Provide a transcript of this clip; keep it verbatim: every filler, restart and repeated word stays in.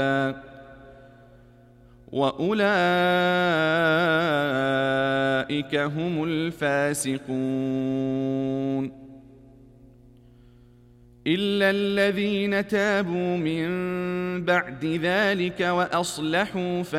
وأولئك هم الفاسقون إلا الذين تابوا من بعد ذلك وأصلحوا